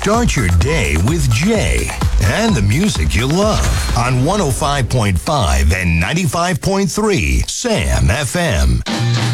Start your day with Jay and the music you love on 105.5 and 95.3 Sam FM.